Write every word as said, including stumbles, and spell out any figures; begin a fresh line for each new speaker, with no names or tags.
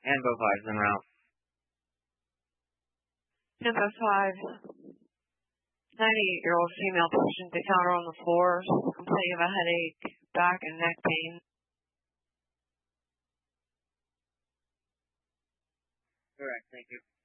And both lives en route.
ten oh five. ninety-eight-year-old female patient. They found her on the floor. She's complaining of a headache, back and neck pain.
Correct, thank you.